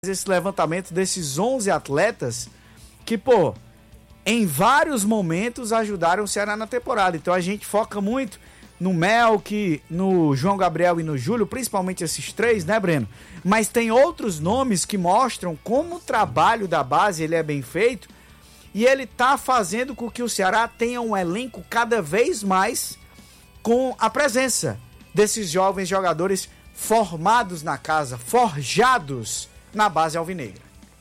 esse levantamento desses 11 atletas que, em vários momentos ajudaram o Ceará na temporada. Então a gente foca muito no Melk, no João Gabriel e no Júlio, principalmente esses três, né, Breno? Mas tem outros nomes que mostram como o trabalho da base ele é bem feito e ele tá fazendo com que o Ceará tenha um elenco cada vez mais com a presença desses jovens jogadores formados na casa, forjados na base alvinegra.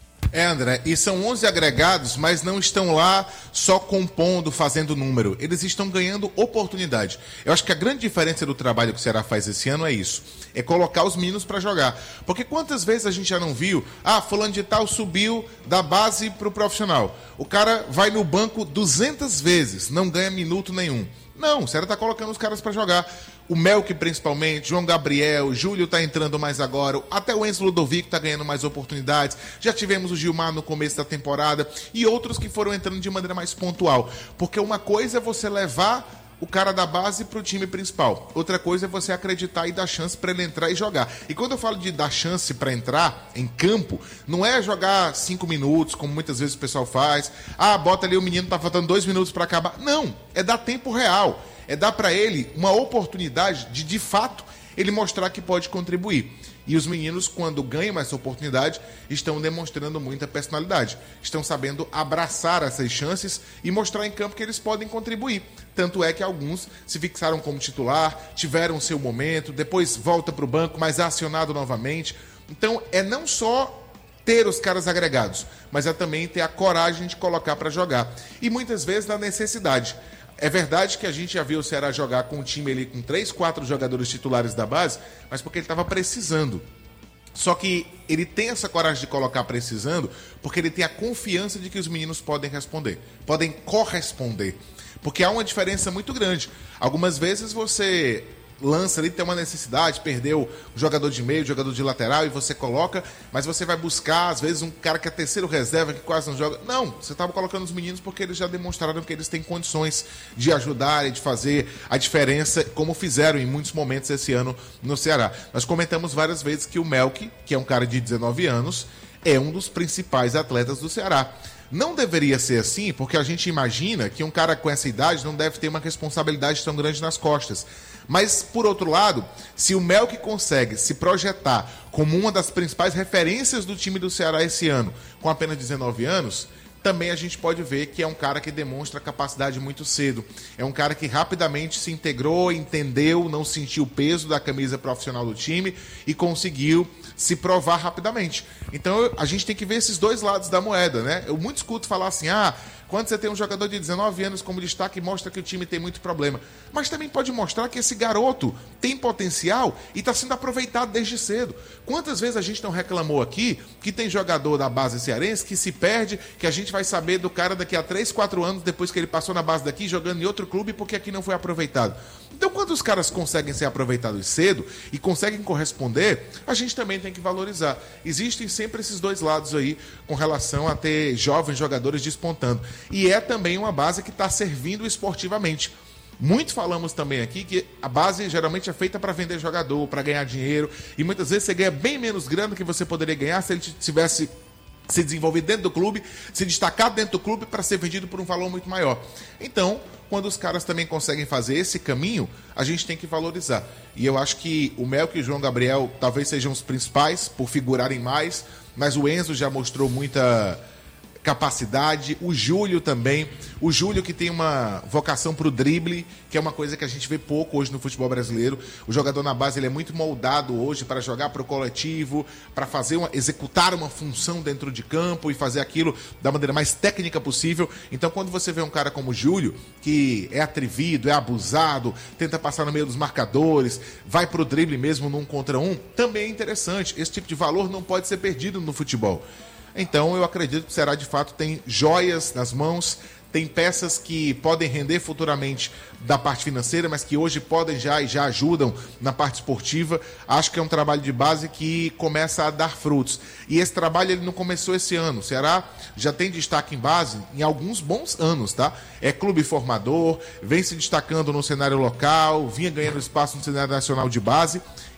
André, e são 11 agregados, mas não estão lá só compondo, fazendo número. Eles estão ganhando oportunidade. Eu acho que a grande diferença do trabalho que o Ceará faz esse ano é isso. É colocar os meninos para jogar. Porque quantas vezes a gente já não viu, fulano de tal subiu da base para o profissional. O cara vai no banco 200 vezes, não ganha minuto nenhum. Não, o Ceará está colocando os caras para jogar. O Melk, principalmente, João Gabriel, o Júlio está entrando mais agora, até o Enzo Ludovico está ganhando mais oportunidades. Já tivemos o Gilmar no começo da temporada e outros que foram entrando de maneira mais pontual. Porque uma coisa é você levar o cara da base para o time principal. Outra coisa é você acreditar e dar chance para ele entrar e jogar. E quando eu falo de dar chance para entrar em campo, não é jogar 5 minutos, como muitas vezes o pessoal faz. Bota ali o menino, tá faltando 2 minutos para acabar. Não, é dar tempo real. É dar para ele uma oportunidade de fato, ele mostrar que pode contribuir. E os meninos, quando ganham essa oportunidade, estão demonstrando muita personalidade. Estão sabendo abraçar essas chances e mostrar em campo que eles podem contribuir. Tanto é que alguns se fixaram como titular, tiveram seu momento, depois volta para o banco, mas é acionado novamente. Então, é não só ter os caras agregados, mas é também ter a coragem de colocar para jogar. E muitas vezes na necessidade. É verdade que a gente já viu o Ceará jogar com um time ali com 3, 4 jogadores titulares da base, mas porque ele estava precisando. Só que ele tem essa coragem de colocar precisando porque ele tem a confiança de que os meninos podem responder, podem corresponder. Porque há uma diferença muito grande. Algumas vezes você lança ali, tem uma necessidade, perdeu o jogador de meio, o jogador de lateral, e você coloca, mas você vai buscar, às vezes, um cara que é terceiro reserva, que quase não joga. Não, você estava colocando os meninos porque eles já demonstraram que eles têm condições de ajudar e de fazer a diferença, como fizeram em muitos momentos esse ano no Ceará. Nós comentamos várias vezes que o Melk, que é um cara de 19 anos, é um dos principais atletas do Ceará. Não deveria ser assim, porque a gente imagina que um cara com essa idade não deve ter uma responsabilidade tão grande nas costas. Mas, por outro lado, se o Melk consegue se projetar como uma das principais referências do time do Ceará esse ano, com apenas 19 anos, também a gente pode ver que é um cara que demonstra capacidade muito cedo. É um cara que rapidamente se integrou, entendeu, não sentiu o peso da camisa profissional do time e conseguiu se provar rapidamente. Então a gente tem que ver esses dois lados da moeda, né? Eu muito escuto falar assim, quando você tem um jogador de 19 anos como destaque, mostra que o time tem muito problema. Mas também pode mostrar que esse garoto tem potencial e está sendo aproveitado desde cedo. Quantas vezes a gente não reclamou aqui que tem jogador da base cearense que se perde, que a gente vai saber do cara daqui a 3, 4 anos, depois que ele passou na base daqui, jogando em outro clube, porque aqui não foi aproveitado. Então, quando os caras conseguem ser aproveitados cedo e conseguem corresponder, a gente também tem que valorizar. Existem sempre esses dois lados aí com relação a ter jovens jogadores despontando. E é também uma base que está servindo esportivamente. Muito falamos também aqui que a base geralmente é feita para vender jogador, para ganhar dinheiro, e muitas vezes você ganha bem menos grana que você poderia ganhar se ele tivesse se desenvolvido dentro do clube, se destacar dentro do clube para ser vendido por um valor muito maior. Então, quando os caras também conseguem fazer esse caminho, a gente tem que valorizar. E eu acho que o Melk e o João Gabriel talvez sejam os principais por figurarem mais, mas o Enzo já mostrou muita capacidade, o Júlio também, o Júlio que tem uma vocação para o drible, que é uma coisa que a gente vê pouco hoje no futebol brasileiro. O jogador na base ele é muito moldado hoje para jogar para o coletivo, para executar uma função dentro de campo e fazer aquilo da maneira mais técnica possível. Então quando você vê um cara como o Júlio, que é atrevido, é abusado, tenta passar no meio dos marcadores, vai para o drible mesmo num contra um, também é interessante. Esse tipo de valor não pode ser perdido no futebol. Então eu acredito que o Ceará de fato tem joias nas mãos, tem peças que podem render futuramente da parte financeira, mas que hoje podem já ajudam na parte esportiva. Acho que é um trabalho de base que começa a dar frutos. E esse trabalho ele não começou esse ano. O Ceará já tem destaque em base em alguns bons anos, tá? É clube formador, vem se destacando no cenário local, vinha ganhando espaço no cenário nacional de base.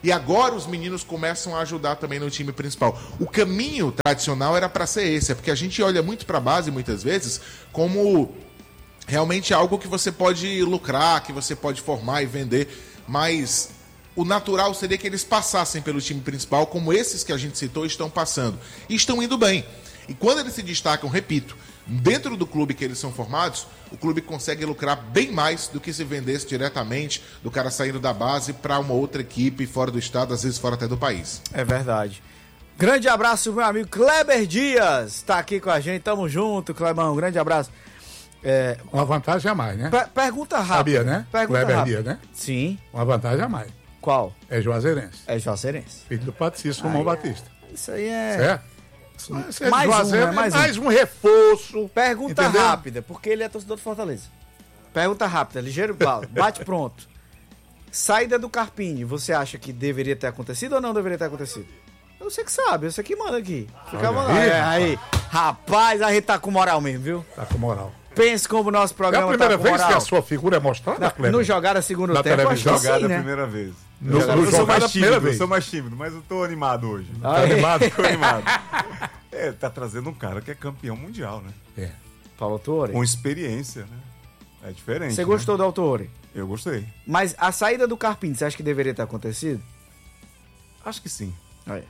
E agora os meninos começam a ajudar também no time principal. O caminho tradicional era para ser esse, é porque a gente olha muito para a base muitas vezes como realmente algo que você pode lucrar, que você pode formar e vender, mas o natural seria que eles passassem pelo time principal, como esses que a gente citou estão passando. E estão indo bem. E quando eles se destacam, repito, dentro do clube que eles são formados, o clube consegue lucrar bem mais do que se vendesse diretamente do cara saindo da base para uma outra equipe fora do estado, às vezes fora até do país. É verdade. Grande abraço, meu amigo Kleber Dias, tá aqui com a gente, tamo junto, Clebão, grande abraço. Uma vantagem a mais, né? Pergunta rápida. Sabia, né? Kleber Dias, né? Sim. Uma vantagem a mais. Qual? É Juazeirense. É Juazeirense. Filho do Patricício Romão Batista. Isso aí é... Certo? Mais um reforço. Pergunta entendeu? rápida, porque ele é torcedor do Fortaleza. Pergunta rápida, ligeiro bala, bate pronto. Saída do Carpini, você acha que deveria ter acontecido ou não deveria ter acontecido? Você que sabe, você que manda aqui. Fica à vontade. Aí. Rapaz, a gente tá com moral mesmo, viu? Tá com moral. Pense como o nosso programa tá com moral. É a primeira vez que a sua figura é mostrada, No Jogada Segundo Tempo, televisão. acho que sim, Jogada né? a primeira vez. Eu sou mais tímido, mas eu tô animado hoje. Tá animado? Tô animado. Tá trazendo um cara que é campeão mundial, né? Paulo Autuori. Com experiência, né? É diferente. Você gostou do Autuori? Eu gostei. Mas a saída do Carpini, você acha que deveria ter acontecido? Acho que sim. Aí.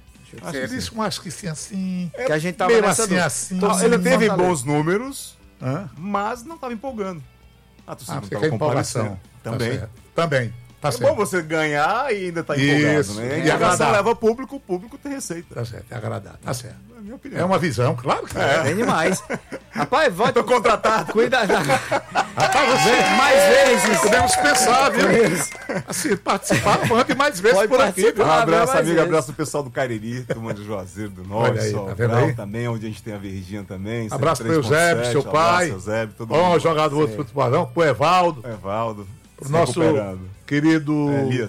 Acho que sim, assim. Que a gente tava meio nessa assim. Ele teve Fortaleza. bons números, Hã? mas não tava empolgando. A torcida não Fica tava a empolgação. comparecendo. Também. Tá também. Tá É certo. bom você ganhar e ainda tá empolgado, Isso, né? e A empolgação agradar. leva público, o público tem receita. Tá certo, é agradável. Tá certo. É a minha opinião. É uma visão, claro que é. Bem demais. Rapaz, vai. Tô contratado. Cuidado. Rapaz, você... Mais vezes. Podemos pensar, viu? Assim, participar, mande mais vezes Pode por aqui. participar. Viu? Um abraço, mais amigo. vezes. Abraço do pessoal do Cariri, turma de Juazeiro do Norte, Olha aí, tá vendo Sobral aí? também, onde a gente tem a Verdinha também. Abraço pro 103.7, Eusébio, seu pai. Abraço, Eusébio, todo Bom mundo. jogador de futebol, pro Evaldo, Evaldo. pro se nosso recuperando. querido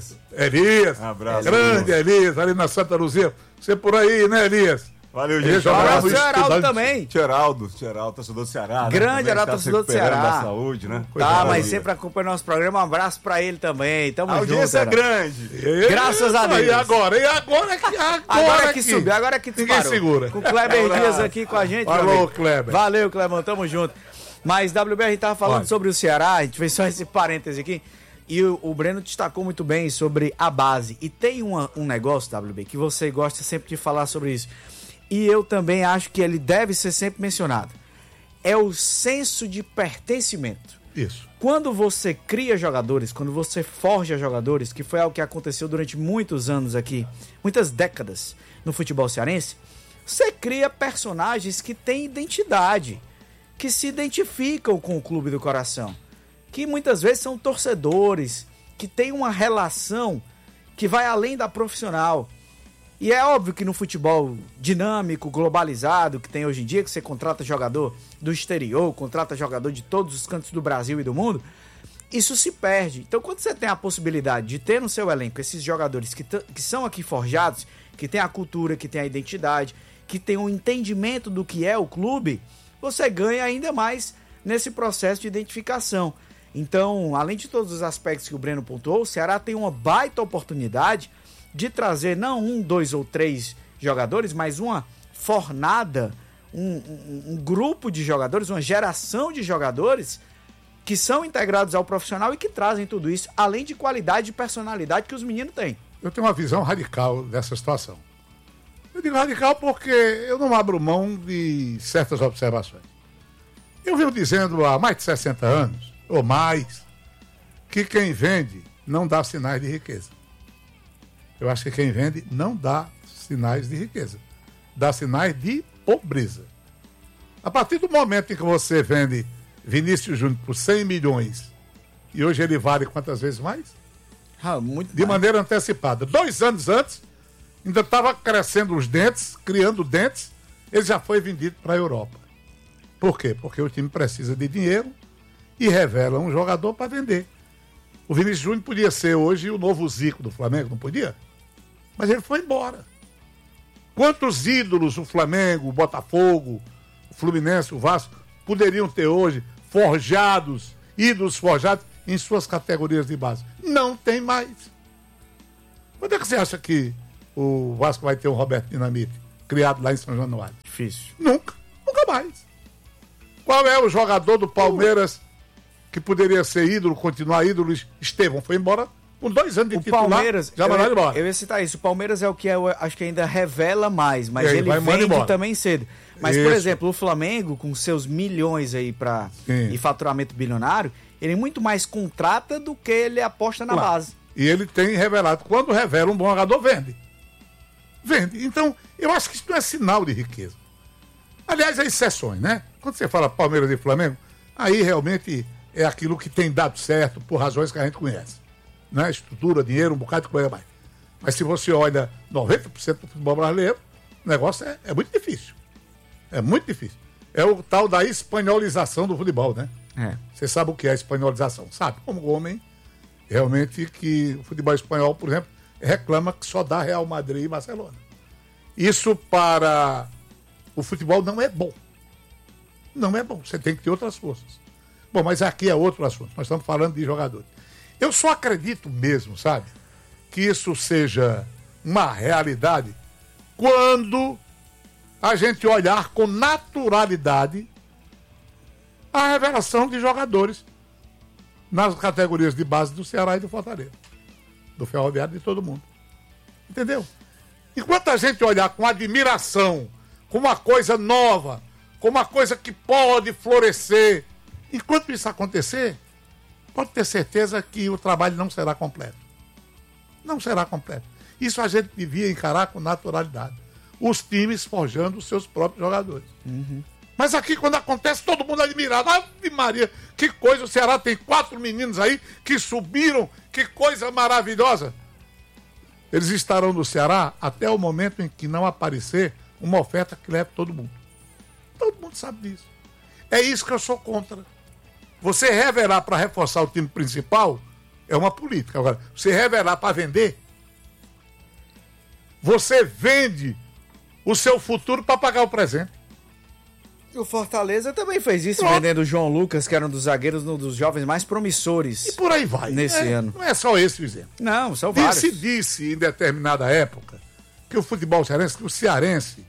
Elias. Abraço, Grande Elias, ali na Santa Luzia. Você por aí, né, Elias? Valeu, Ele gente. jogava Abraço, no seu Heraldo Estudante. também. Geraldo, torcedor do Ceará. Grande também, Heraldo, tá se torcedor do recuperando Ceará. da saúde, né? Tá, mas Maravilha. sempre acompanha o nosso programa. Um abraço pra ele também. Tamo A junto. audiência é Heraldo. grande. Graças a Deus. E agora que Agora que subiu, agora que Ninguém disparou. segura. Com o Kleber Dias aqui com a gente. meu Falou, amigo. Kleber. Valeu, Clebão, tamo junto. Mas, WB, a gente tava falando Olha. sobre o Ceará, a gente fez só esse parêntese aqui. E o Breno destacou muito bem sobre a base. E tem um negócio, WB, que você gosta sempre de falar sobre isso. E eu também acho que ele deve ser sempre mencionado. É o senso de pertencimento. Isso. Quando você cria jogadores, quando você forja jogadores, que foi algo que aconteceu durante muitos anos aqui, muitas décadas no futebol cearense, você cria personagens que têm identidade, que se identificam com o clube do coração, que muitas vezes são torcedores, que têm uma relação que vai além da profissional. E é óbvio que no futebol dinâmico, globalizado, que tem hoje em dia, que você contrata jogador do exterior, contrata jogador de todos os cantos do Brasil e do mundo, isso se perde. Então, quando você tem a possibilidade de ter no seu elenco esses jogadores que são aqui forjados, que tem a cultura, que tem a identidade, que tem um entendimento do que é o clube, você ganha ainda mais nesse processo de identificação. Então, além de todos os aspectos que o Breno pontuou, o Ceará tem uma baita oportunidade de trazer não 1, 2 ou 3 jogadores, mas uma fornada, um grupo de jogadores, uma geração de jogadores que são integrados ao profissional e que trazem tudo isso, além de qualidade e personalidade que os meninos têm. Eu tenho uma visão radical dessa situação. Eu digo radical porque eu não abro mão de certas observações. Eu venho dizendo há mais de 60 anos, ou mais, que quem vende não dá sinais de riqueza. Eu acho que quem vende não dá sinais de riqueza. Dá sinais de pobreza. A partir do momento em que você vende Vinícius Júnior por 100 milhões e hoje ele vale quantas vezes mais? Muito De maneira antecipada. 2 anos antes, ainda estava crescendo os dentes, criando dentes, ele já foi vendido para a Europa. Por quê? Porque o time precisa de dinheiro e revela um jogador para vender. O Vinícius Júnior podia ser hoje o novo Zico do Flamengo, não podia? Mas ele foi embora. Quantos ídolos o Flamengo, o Botafogo, o Fluminense, o Vasco poderiam ter hoje forjados, ídolos forjados em suas categorias de base? Não tem mais. Quando é que você acha que o Vasco vai ter um Roberto Dinamite criado lá em São Januário? Difícil. Nunca mais. Qual é o jogador do Palmeiras que poderia ser ídolo, continuar ídolo? Estevão foi embora com 2 anos de titular. Palmeiras, já mandaram embora. Eu ia citar isso. O Palmeiras é o que eu acho que ainda revela mais, mas ele vende embora também cedo. Mas, por exemplo, o Flamengo, com seus milhões aí e faturamento bilionário, ele muito mais contrata do que ele aposta na base. E ele tem revelado. Quando revela um bom jogador, vende. Então, eu acho que isso não é sinal de riqueza. Aliás, há exceções, né? Quando você fala Palmeiras e Flamengo, aí realmente é aquilo que tem dado certo por razões que a gente conhece. Né? Estrutura, dinheiro, um bocado de coisa mais. Mas se você olha 90% do futebol brasileiro, o negócio é muito difícil. É muito difícil. É o tal da espanholização do futebol, né? Você sabe o que é a espanholização? Sabe? Como homem, realmente, que o futebol espanhol, por exemplo, reclama que só dá Real Madrid e Barcelona. Isso para o futebol não é bom. Não é bom. Você tem que ter outras forças. Bom, mas aqui é outro assunto. Nós estamos falando de jogadores. Eu só acredito mesmo, sabe, que isso seja uma realidade quando a gente olhar com naturalidade a revelação de jogadores nas categorias de base do Ceará e do Fortaleza, do Ferroviário e de todo mundo. Entendeu? Enquanto a gente olhar com admiração, com uma coisa nova, com uma coisa que pode florescer, enquanto isso acontecer, pode ter certeza que o trabalho não será completo. Não será completo. Isso a gente devia encarar com naturalidade. Os times forjando os seus próprios jogadores. Mas aqui, quando acontece, todo mundo admirado. Ave Maria, que coisa! O Ceará tem 4 meninos aí que subiram, que coisa maravilhosa! Eles estarão no Ceará até o momento em que não aparecer uma oferta que leve todo mundo. Todo mundo sabe disso. É isso que eu sou contra. Você revelar para reforçar o time principal é uma política. Agora, você revelar para vender, você vende o seu futuro para pagar o presente. O Fortaleza também fez isso, vendendo o João Lucas, que era um dos zagueiros, um dos jovens mais promissores. E por aí vai. Nesse ano. Não é só esse o exemplo. Não, são vários. Disse em determinada época que o futebol cearense, que o cearense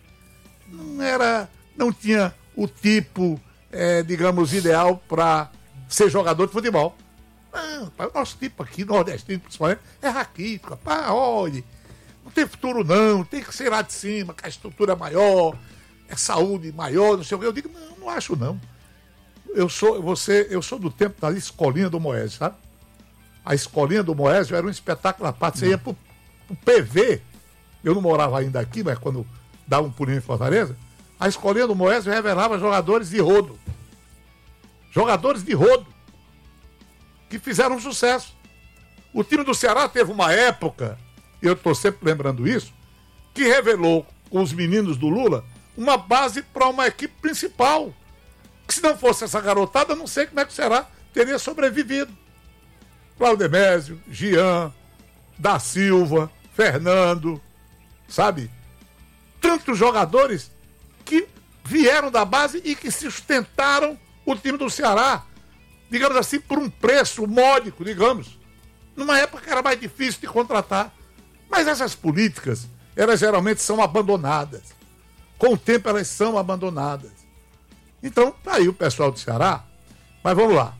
não tinha o tipo, digamos, ideal para ser jogador de futebol. Não, o nosso tipo aqui, nordestino principalmente, é raquítico. Rapaz, olha, não tem futuro não, tem que ser lá de cima, que a estrutura é maior, é saúde maior, não sei o que. Eu digo, não acho não. Eu sou do tempo da escolinha do Moésio, sabe? A escolinha do Moésio era um espetáculo à parte. Você ia pro PV, eu não morava ainda aqui, mas quando dava um pulinho em Fortaleza, a escolinha do Moésio revelava jogadores de rodo. Jogadores de rodo. Que fizeram sucesso. O time do Ceará teve uma época, e eu estou sempre lembrando isso, que revelou com os meninos do Lula uma base para uma equipe principal. Que se não fosse essa garotada, eu não sei como é que o Ceará teria sobrevivido. Claudemésio, Jean, Da Silva, Fernando, sabe? Tantos jogadores que vieram da base e que sustentaram o time do Ceará, digamos assim, por um preço módico, digamos. Numa época que era mais difícil de contratar. Mas essas políticas, elas geralmente são abandonadas. Com o tempo elas são abandonadas. Então, tá aí o pessoal do Ceará. Mas vamos lá.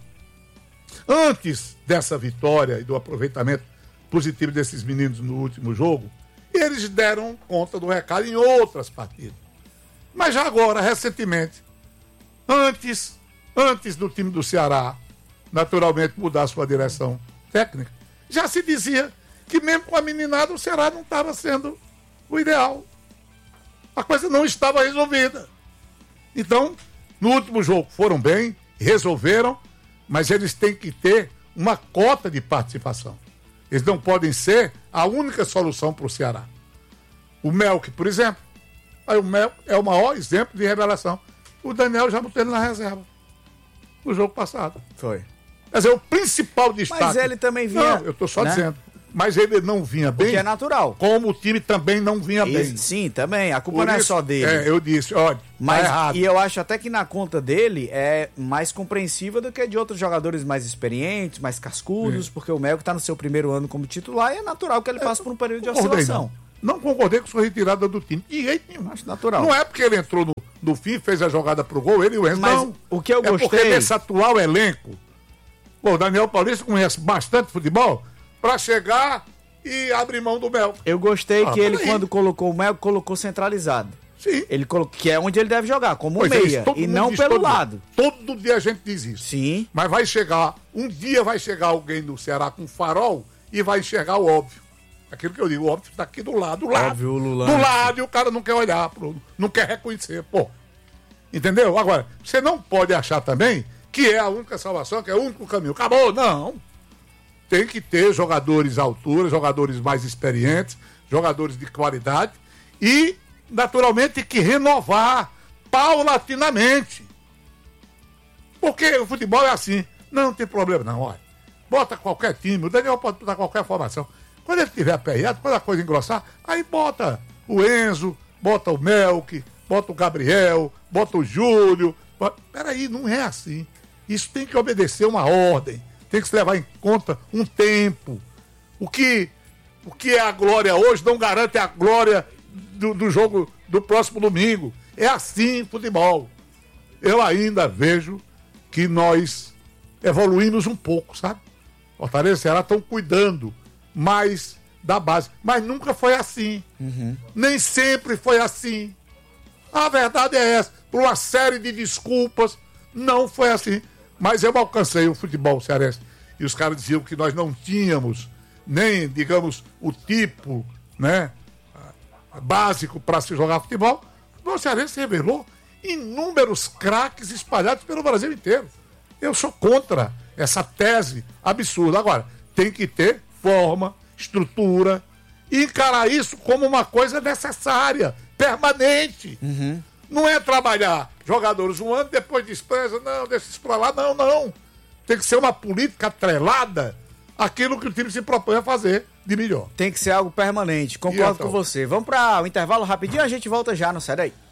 Antes dessa vitória e do aproveitamento positivo desses meninos no último jogo, eles deram conta do recado em outras partidas. Mas já agora, recentemente, antes do time do Ceará, naturalmente, mudar sua direção técnica, já se dizia que mesmo com a meninada o Ceará não estava sendo o ideal. A coisa não estava resolvida. Então, no último jogo foram bem, resolveram, mas eles têm que ter uma cota de participação. Eles não podem ser a única solução para o Ceará. O Melk, por exemplo, aí o Melk é o maior exemplo de revelação. O Daniel já botou ele na reserva no jogo passado. Foi. Quer dizer, o principal destaque... Mas ele também vinha... Não, eu estou só dizendo. mas ele não vinha bem. Que é natural. Como o time também não vinha bem. Sim, também. A culpa Por não é isso, só dele. eu disse, olha, Mas, tá errado. e eu acho até que na conta dele é mais compreensiva do que de outros jogadores mais experientes, mais cascudos, porque o Melo tá no seu primeiro ano como titular e é natural que ele passe por um período de oscilação. Não concordei com sua retirada do time. De jeito nenhum. Acho natural. Não é porque ele entrou no fim, fez a jogada pro gol, ele e o Enzo. Mas não. o que eu É porque gostei... nesse atual elenco, o Daniel Paulista conhece bastante futebol para chegar e abrir mão do Melo. Eu gostei que ele, peraí. quando colocou o Melo, colocou centralizado. Sim. Ele colocou, que é onde ele deve jogar, como Pois é, meia, isso todo e mundo não diz pelo todo dia. lado. Todo dia a gente diz isso. Sim. Mas vai chegar, um dia vai chegar alguém do Ceará com farol e vai enxergar o óbvio. Aquilo que eu digo, o óbvio está aqui do lado. Óbvio, o Lulante. Do lado, e o cara não quer olhar, não quer reconhecer, pô. Entendeu? Agora, você não pode achar também que é a única salvação, que é o único caminho. Acabou, não. Tem que ter jogadores à altura, jogadores mais experientes, jogadores de qualidade e, naturalmente, tem que renovar paulatinamente. Porque o futebol é assim. Não tem problema, não. Olha, bota qualquer time, o Daniel pode botar qualquer formação. Quando ele tiver aperreado, quando a coisa engrossar, aí bota o Enzo, bota o Melk, bota o Gabriel, bota o Júlio. Peraí, não é assim. Isso tem que obedecer uma ordem. Tem que se levar em conta um tempo. O que é a glória hoje não garante a glória do jogo do próximo domingo. É assim futebol. Eu ainda vejo que nós evoluímos um pouco, sabe? Fortaleza e Ceará estão cuidando mais da base. Mas nunca foi assim. Nem sempre foi assim. A verdade é essa. Por uma série de desculpas, não foi assim. Mas eu alcancei o futebol cearense. E os caras diziam que nós não tínhamos nem, digamos, o tipo, né, básico para se jogar futebol. O futebol cearense revelou inúmeros craques espalhados pelo Brasil inteiro. Eu sou contra essa tese absurda. Agora, tem que ter forma, estrutura e encarar isso como uma coisa necessária, permanente. Não é trabalhar jogadores um ano, depois despreza, não, deixa isso pra lá, não. Tem que ser uma política atrelada àquilo que o time se propõe a fazer de melhor. Tem que ser algo permanente, concordo com você. Vamos para o intervalo rapidinho, a gente volta já, não sai daí.